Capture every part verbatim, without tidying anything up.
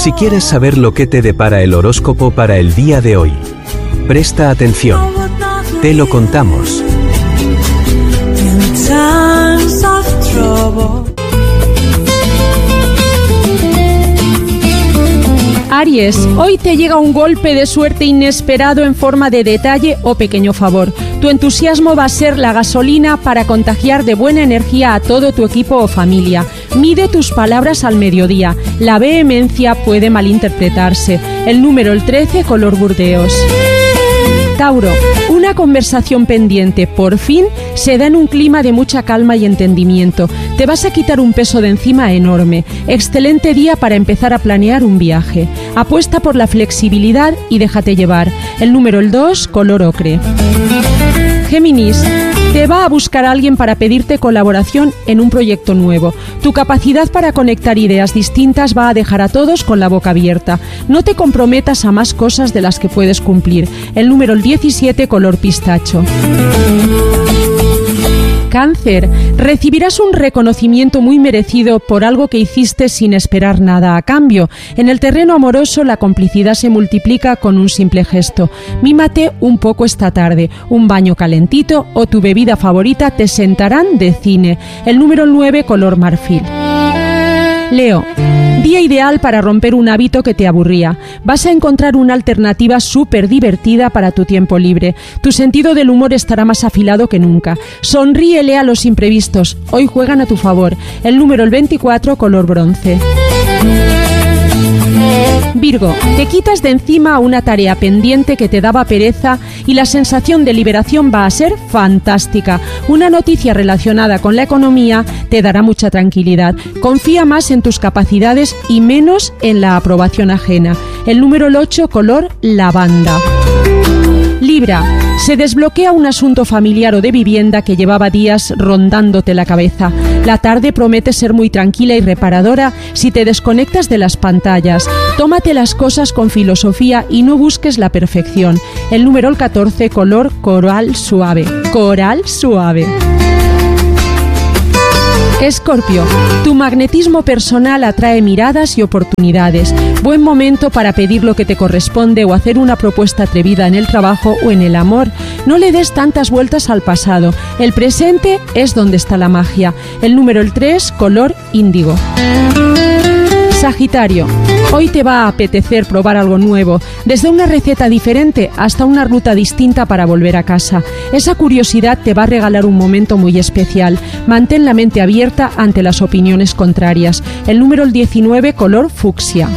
Si quieres saber lo que te depara el horóscopo para el día de hoy, presta atención. Te lo contamos. Aries, hoy te llega un golpe de suerte inesperado en forma de detalle o pequeño favor. Tu entusiasmo va a ser la gasolina para contagiar de buena energía a todo tu equipo o familia. Mide tus palabras al mediodía. La vehemencia puede malinterpretarse. El número el trece, color burdeos. Tauro, una conversación pendiente, por fin, se da en un clima de mucha calma y entendimiento. Te vas a quitar un peso de encima enorme. Excelente día para empezar a planear un viaje. Apuesta por la flexibilidad y déjate llevar. El número el dos, color ocre. Géminis, te va a buscar alguien para pedirte colaboración en un proyecto nuevo. Tu capacidad para conectar ideas distintas va a dejar a todos con la boca abierta. No te comprometas a más cosas de las que puedes cumplir. El número el diecisiete, color pistacho. Cáncer, recibirás un reconocimiento muy merecido por algo que hiciste sin esperar nada a cambio. En el terreno amoroso, la complicidad se multiplica con un simple gesto. Mímate un poco esta tarde. Un baño calentito o tu bebida favorita te sentarán de cine. El número nueve, color marfil. Leo, día ideal para romper un hábito que te aburría. Vas a encontrar una alternativa súper divertida para tu tiempo libre. Tu sentido del humor estará más afilado que nunca. Sonríele a los imprevistos. Hoy juegan a tu favor. El número el veinticuatro, color bronce. Virgo, te quitas de encima una tarea pendiente que te daba pereza y la sensación de liberación va a ser fantástica. Una noticia relacionada con la economía te dará mucha tranquilidad. Confía más en tus capacidades y menos en la aprobación ajena. El número el ocho, color lavanda. Libra, se desbloquea un asunto familiar o de vivienda que llevaba días rondándote la cabeza. La tarde promete ser muy tranquila y reparadora si te desconectas de las pantallas. Tómate las cosas con filosofía y no busques la perfección. El número el catorce, color coral suave. Coral suave. Escorpio, tu magnetismo personal atrae miradas y oportunidades. Buen momento para pedir lo que te corresponde o hacer una propuesta atrevida en el trabajo o en el amor. No le des tantas vueltas al pasado. El presente es donde está la magia. El número el tres, color índigo. Sagitario, hoy te va a apetecer probar algo nuevo, desde una receta diferente hasta una ruta distinta para volver a casa. Esa curiosidad te va a regalar un momento muy especial. Mantén la mente abierta ante las opiniones contrarias. El número el diecinueve, color fucsia.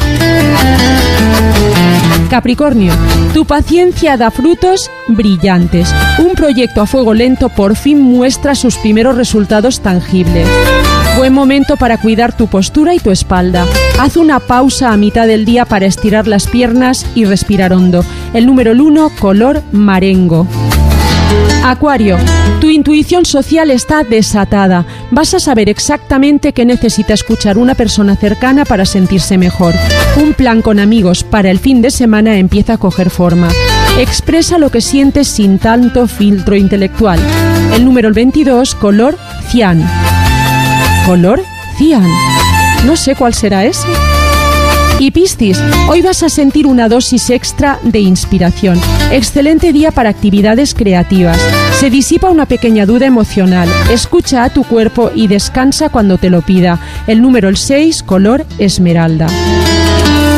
Capricornio, tu paciencia da frutos brillantes. Un proyecto a fuego lento por fin muestra sus primeros resultados tangibles. Buen momento para cuidar tu postura y tu espalda. Haz una pausa a mitad del día para estirar las piernas y respirar hondo. El número uno, color marengo. Acuario, tu intuición social está desatada. Vas a saber exactamente qué necesita escuchar una persona cercana para sentirse mejor. Un plan con amigos para el fin de semana empieza a coger forma. Expresa lo que sientes sin tanto filtro intelectual. El número el veintidós, color cian. Color cian. No sé cuál será ese. Y Piscis, hoy vas a sentir una dosis extra de inspiración. Excelente día para actividades creativas. Se disipa una pequeña duda emocional. Escucha a tu cuerpo y descansa cuando te lo pida. El número el seis, color esmeralda.